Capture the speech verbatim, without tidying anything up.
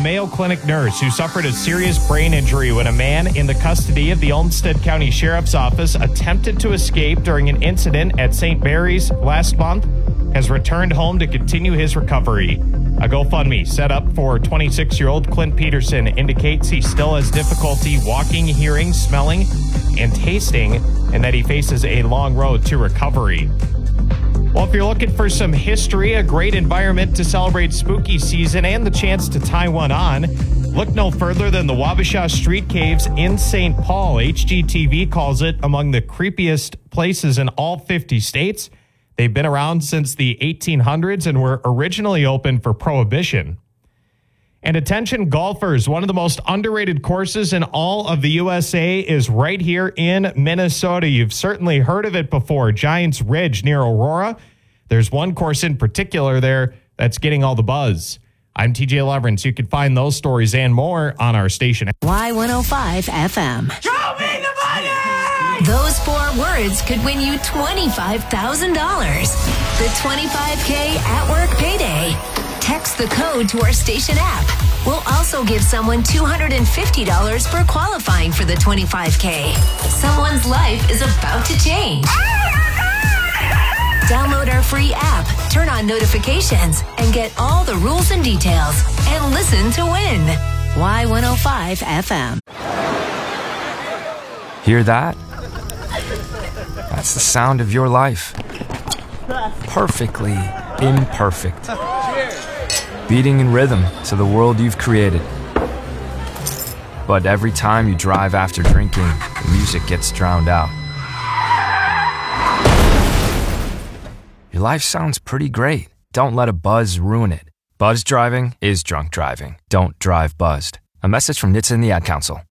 Mayo Clinic nurse who suffered a serious brain injury when a man in the custody of the Olmsted County Sheriff's Office attempted to escape during an incident at Saint Mary's last month has returned home to continue his recovery. A GoFundMe set up for twenty-six-year-old Clint Peterson indicates he still has difficulty walking, hearing, smelling, and tasting, and that he faces a long road to recovery. Well, if you're looking for some history, a great environment to celebrate spooky season, and the chance to tie one on, look no further than the Wabasha Street Caves in Saint Paul. H G T V calls it among the creepiest places in all fifty states. They've been around since the eighteen hundreds and were originally open for Prohibition. And attention golfers, one of the most underrated courses in all of the U S A is right here in Minnesota. You've certainly heard of it before, Giants Ridge near Aurora. There's one course in particular there that's getting all the buzz. I'm T J Leverance. You can find those stories and more on our station. Y one oh five F M. Show me the money! Those four words could win you twenty-five thousand dollars. The twenty-five K at work payday. Text the code to our station app. We'll also give someone two hundred fifty dollars for qualifying for the twenty-five K. Someone's life is about to change. Download our free app, turn on notifications, and get all the rules and details. And listen to win. Y one oh five F M. Hear that? That's the sound of your life. Perfectly imperfect. Beating in rhythm to the world you've created. But every time you drive after drinking, the music gets drowned out. Your life sounds pretty great. Don't let a buzz ruin it. Buzz driving is drunk driving. Don't drive buzzed. A message from N H T S A and the Ad Council.